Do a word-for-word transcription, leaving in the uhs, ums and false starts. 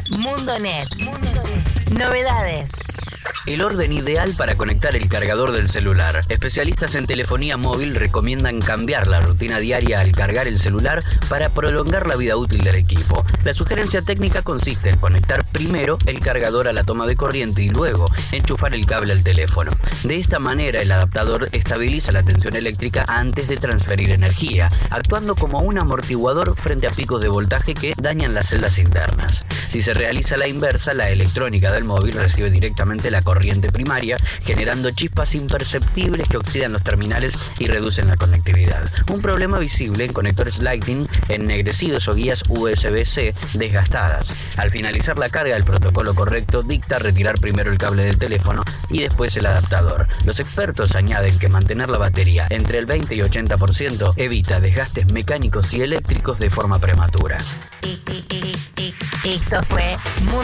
Mundonet. Novedades. El orden ideal para conectar el cargador del celular. Especialistas en telefonía móvil recomiendan cambiar la rutina diaria al cargar el celular para prolongar la vida útil del equipo. La sugerencia técnica consiste en conectar primero el cargador a la toma de corriente y luego enchufar el cable al teléfono. De esta manera, el adaptador estabiliza la tensión eléctrica antes de transferir energía, actuando como un amortiguador frente a picos de voltaje que dañan las celdas internas. Si se realiza la inversa, la electrónica del móvil recibe directamente la corriente primaria, generando chispas imperceptibles que oxidan los terminales y reducen la conectividad. Un problema visible en conectores Lightning ennegrecidos o guías U S B C desgastadas. Al finalizar la carga, el protocolo correcto dicta retirar primero el cable del teléfono y después el adaptador. Los expertos añaden que mantener la batería entre el veinte y ochenta por ciento evita desgastes mecánicos y eléctricos de forma prematura. Esto fue Mundo